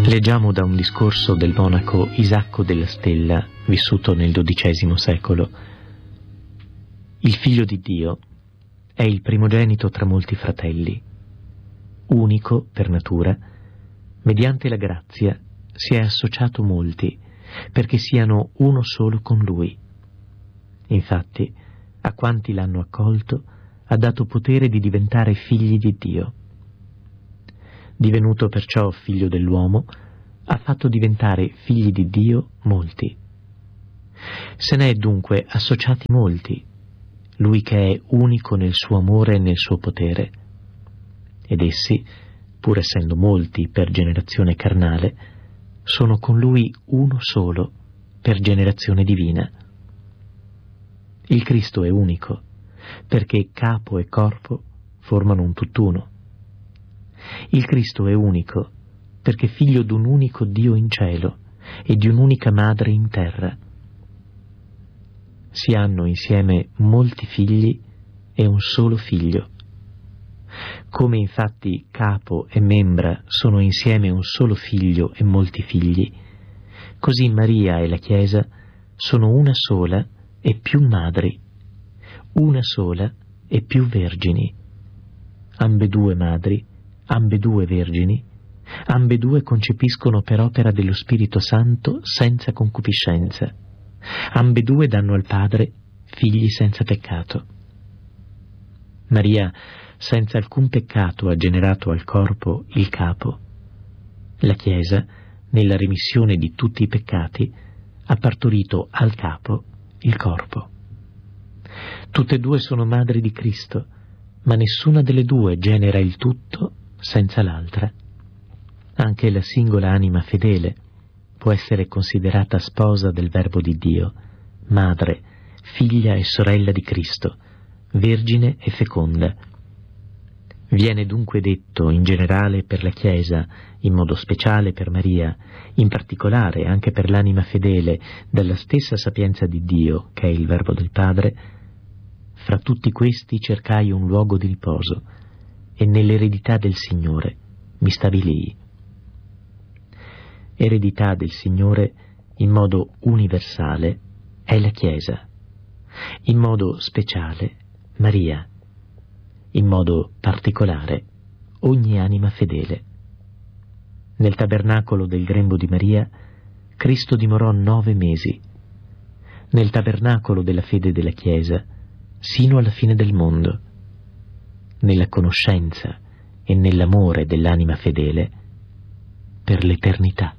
Leggiamo da un discorso del monaco Isacco della Stella, vissuto nel XII secolo. Il Figlio di Dio è il primogenito tra molti fratelli. Unico per natura, mediante la grazia si è associato molti, perché siano uno solo con Lui. Infatti, a quanti l'hanno accolto, ha dato potere di diventare figli di Dio. Divenuto perciò figlio dell'uomo, ha fatto diventare figli di Dio molti. Se ne è dunque associati molti, Lui che è unico nel suo amore e nel suo potere. Ed essi, pur essendo molti per generazione carnale, sono con Lui uno solo per generazione divina. Il Cristo è unico, perché capo e corpo formano un tutt'uno. Il Cristo è unico, perché figlio d'un unico Dio in cielo e di un'unica madre in terra. Si hanno insieme molti figli e un solo figlio. Come infatti capo e membra sono insieme un solo figlio e molti figli, così Maria e la Chiesa sono una sola e più madri, una sola e più vergini, ambedue madri, ambedue vergini, ambedue concepiscono per opera dello Spirito Santo senza concupiscenza, ambedue danno al Padre figli senza peccato. Maria senza alcun peccato ha generato al corpo il capo. La Chiesa, nella remissione di tutti i peccati, ha partorito al capo il corpo. Tutte e due sono madri di Cristo, ma nessuna delle due genera il tutto senza l'altra. Anche la singola anima fedele può essere considerata sposa del Verbo di Dio, madre, figlia e sorella di Cristo, vergine e feconda. Viene dunque detto in generale per la Chiesa, in modo speciale per Maria, in particolare anche per l'anima fedele, dalla stessa sapienza di Dio, che è il Verbo del Padre: fra tutti questi cercai un luogo di riposo, e nell'eredità del Signore mi stabilii. Eredità del Signore in modo universale è la Chiesa, in modo speciale Maria, in modo particolare ogni anima fedele. Nel tabernacolo del grembo di Maria Cristo dimorò 9 mesi, nel tabernacolo della fede della Chiesa sino alla fine del mondo, nella conoscenza e nell'amore dell'anima fedele per l'eternità.